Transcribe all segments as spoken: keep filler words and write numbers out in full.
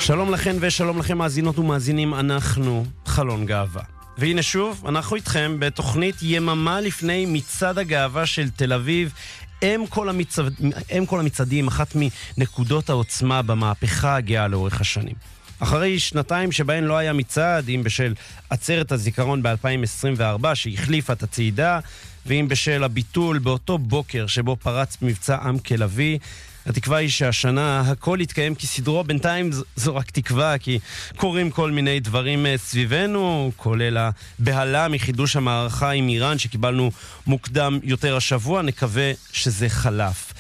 שלום לכן ושלום לכם מאזינות ומאזינים, אנחנו חלון גאווה. והנה שוב, אנחנו איתכם בתוכנית יממה לפני מצעד הגאווה של תל אביב, אם כל, המצד... אם כל המצעדים, אחת מנקודות העוצמה במהפכה הגאה לאורך השנים. אחרי שנתיים שבהן לא היה מצעד, אם בשל עצרת הזיכרון ב-אלפיים עשרים וארבע שהחליפה את הצעידה, ואם בשל הביטול באותו בוקר שבו פרץ מבצע עם כלבי, התקווה היא שהשנה הכל יתקיים כסדרו. בינתיים זו רק תקווה, כי קורים כל מיני דברים סביבנו, כולל הבהלה מחידוש המערכה עם איראן שקיבלנו מוקדם יותר השבוע. נקווה שזה חלף.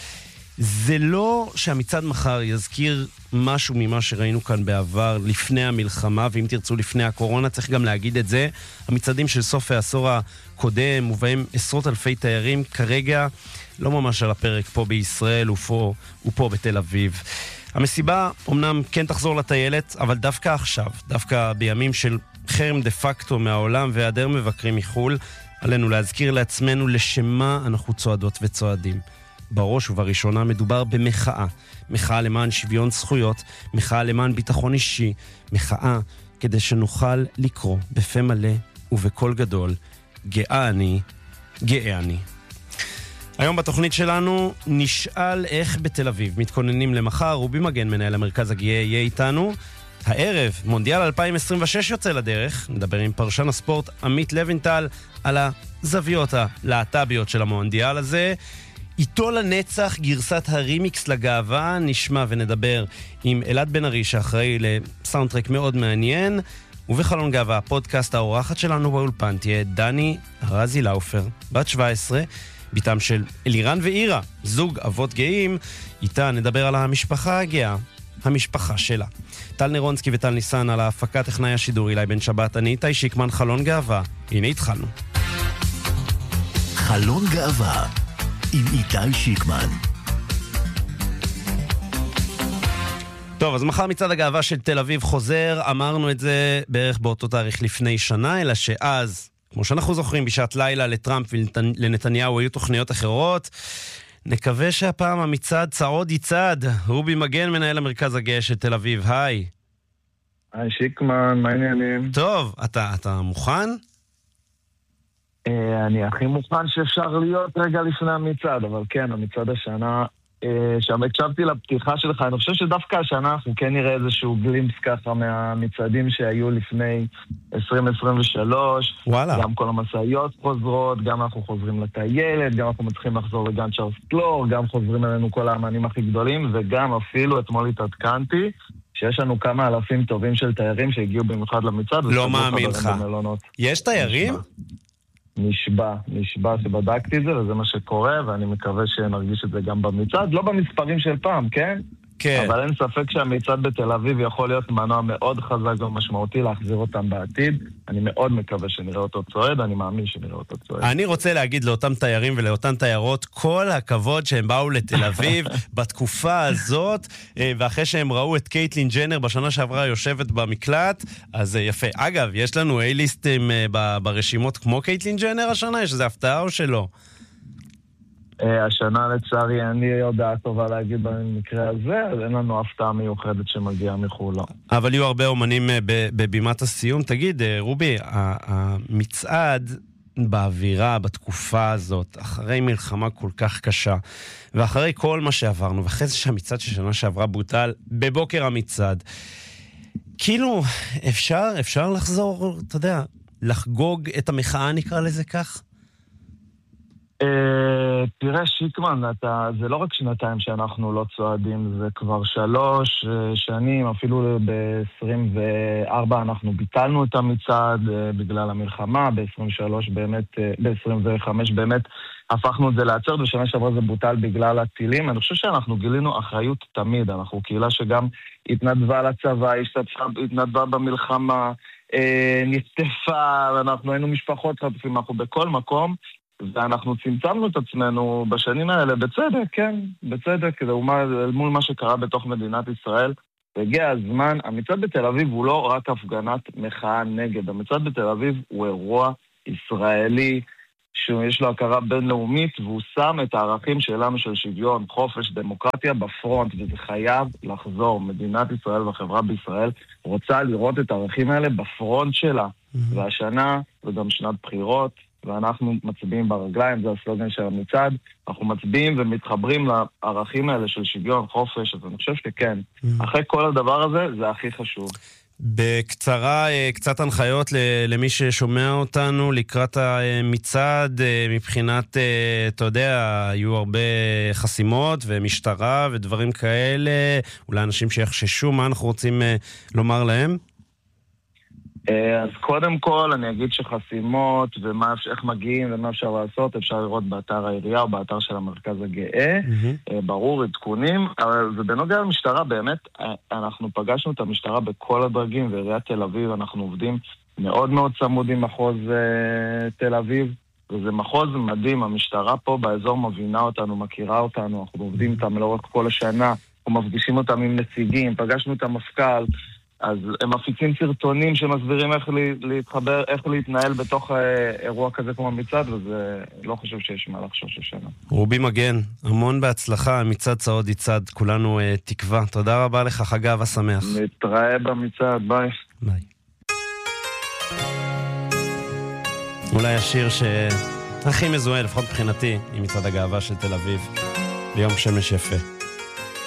זה לא שהמצעד מחר יזכיר משהו ממה שראינו כאן בעבר לפני המלחמה, ואם תרצו לפני הקורונה, צריך גם להגיד את זה. המצעדים של סוף העשור הקודם, ובהם עשרות אלפי תיירים, כרגע לא ממש על הפרק פה בישראל ופה, ופה בתל אביב. המסיבה אומנם כן תחזור לטיילת, אבל דווקא עכשיו, דווקא בימים של חרם דה פקטו מהעולם והיעדר מבקרים מחול, עלינו להזכיר לעצמנו לשמה אנחנו צועדות וצועדים. בראש ובראשונה מדובר במחאה, מחאה למען שוויון זכויות, מחאה למען ביטחון אישי, מחאה כדי שנוכל לקרוא בפה מלא ובקול גדול, גאה אני, גאה אני. היום בתוכנית שלנו נשאל איך בתל אביב מתכוננים למחר. רובי מגן, מנהל המרכז הגאה, יהיה איתנו. הערב, מונדיאל אלפיים עשרים ושש יוצא לדרך. נדבר עם פרשן הספורט עמית לוינטל על הזוויות הלהט"ביות של המונדיאל הזה. איתו לנצח, גרסת הרימיקס לגאווה, נשמע ונדבר עם אלעד בן ארי שאחראי לסאונדטרק מאוד מעניין. ובחלון גאווה, הפודקאסט, האורחת שלנו באולפן תהיה דני רזי לאופר, בת שבע עשרה, ביתם של אלירן ואירה, זוג אבות גאים. איתה נדבר על המשפחה הגאה, המשפחה שלה. טל נירונסקי וטל ניסן על ההפקת טכנאי השידור, אילי בן שבת, אני איתי שיקמן. חלון גאווה, הנה התחלנו. חלון גאווה עם איתי שיקמן. טוב, אז מחר מצעד הגאווה של תל אביב חוזר. אמרנו את זה בערך באותו תאריך לפני שנה, אלא שאז, כמו שאנחנו זוכרים, בשעת לילה לטראמפ ולנתניהו היו תוכניות אחרות. נקווה שהפעם המצעד צעוד יצעד. רובי מגן, מנהל המרכז הגאה של תל אביב, היי. היי שיקמן, מה העניינים? טוב, אתה, אתה מוכן? אני הכי מוכן שאפשר להיות רגע לפני המצעד, אבל כן, המצעד השנה, שם הקשבתי לפתיחה שלך, אני חושב שדווקא השנה אנחנו כן נראה איזשהו גלימפס ככה מהמצעדים שהיו לפני עשרים עשרים ושלוש. וואלה. גם כל המשאיות חוזרות, גם אנחנו חוזרים לטיילת, גם אנחנו מצליחים לחזור לגן צ'ארלס קלור, גם חוזרים אלינו כל האמנים הכי גדולים, וגם אפילו אתמול התעדכנתי שיש לנו כמה אלפים טובים של תיירים שהגיעו במיוחד למצעד. לא מאמין לך. יש תיירים? נשבע, נשבע שבדקתי את זה, וזה מה שקורה, ואני מקווה שנרגיש את זה גם במצעד. לא במספרים של פעם, כן? כן. אבל אין ספק שהמצעד בתל אביב יכול להיות מנוע מאוד חזק ומשמעותי להחזיר אותם בעתיד. אני מאוד מקווה שנראה אותו צועד, אני מאמין שנראה אותו צועד. אני רוצה להגיד לאותם תיירים ולאותן תיירות, כל הכבוד שהם באו לתל אביב בתקופה הזאת, ואחרי שהם ראו את קייטלין ג'נר בשנה שעברה יושבת במקלט, אז יפה. אגב, יש לנו איי-ליסטים ברשימות כמו קייטלין ג'נר השנה? יש איזה הפתעה או שלא? השנה לצערי אני יודע טובה להגיד במקרה הזה, אז אין לנו הפתעה מיוחדת שמגיעה מחול. אבל יהיו הרבה אומנים בבימת הסיום. תגיד, רובי, המצעד באווירה בתקופה הזאת, אחרי מלחמה כל כך קשה, ואחרי כל מה שעברנו, ואחרי זה שהמצעד ששנה שעברה בוטל בבוקר המצעד, כאילו אפשר, אפשר לחזור, אתה יודע, לחגוג את המחאה, נקרא לזה כך? תראה שיקמן, זה לא רק שנתיים שאנחנו לא צועדים, זה כבר שלוש שנים, אפילו ב-עשרים וארבע אנחנו ביטלנו את המצעד בגלל המלחמה, ב-עשרים ושלוש באמת, ב-עשרים וחמש באמת הפכנו את זה לעצרת, ושנה שעברה זה בוטל בגלל הטילים. אני חושב שאנחנו גילינו אחריות תמיד, אנחנו קהילה שגם התנדבה לצבא, התנדבה במלחמה, נצטפה, ואנחנו היינו משפחות חטופים, אנחנו בכל מקום, ואנחנו צמצמנו את עצמנו בשנים האלה, בצדק, כן, בצדק, כדי מול מה שקרה בתוך מדינת ישראל. והגיע הזמן, המצעד בתל אביב הוא לא רק הפגנת מחאה נגד, המצעד בתל אביב הוא אירוע ישראלי שיש לו הכרה בינלאומית, והוא שם את הערכים שלנו של שוויון, חופש, דמוקרטיה בפרונט, וזה חייב לחזור. מדינת ישראל והחברה בישראל רוצה לראות את הערכים האלה בפרונט שלה. Mm-hmm. והשנה, זה גם שנת בחירות, ואנחנו מצביעים ברגליים, זה הסלוגן של המצעד, אנחנו מצביעים ומתחברים לערכים האלה של שוויון, חופש, אז אני חושב שכן. Mm-hmm. אחרי כל הדבר הזה, זה הכי חשוב. בקצרה, קצת הנחיות למי ששומע אותנו לקראת המצעד, מבחינת, אתה יודע, היו הרבה חסימות ומשטרה ודברים כאלה, אולי אנשים שיחששו, מה אנחנו רוצים לומר להם? אז קודם כל אני אגיד שחסימות ואיך מגיעים ומה אפשר לעשות, אפשר לראות באתר העירייה או באתר של המרכז הגאה, mm-hmm. ברור, עדכונים, ובנוגע למשטרה באמת, אנחנו פגשנו את המשטרה בכל הדרגים, ועיריית תל אביב אנחנו עובדים מאוד מאוד צמוד עם מחוז תל אביב, וזה מחוז מדהים, המשטרה פה באזור מבינה אותנו, מכירה אותנו, אנחנו עובדים איתם לאורך כל השנה, אנחנו מפגישים אותם עם נציגים, פגשנו את המפכ"ל, אז הם מפיצים סרטונים שמסבירים איך להתחבר, איך להתנהל בתוך אירוע כזה כמו מצעד, וזה לא חושב שיש מה לחשוש השנה. רובי מגן, המון בהצלחה, מצעד צעוד יצעד, כולנו uh, תקווה. תודה רבה לך, חג אהבה שמח. נתראה במצעד, ביי. ביי. אולי השיר שהכי מזוהה, לפחות מבחינתי, עם מצעד הגאווה של תל אביב, ביום שמש יפה.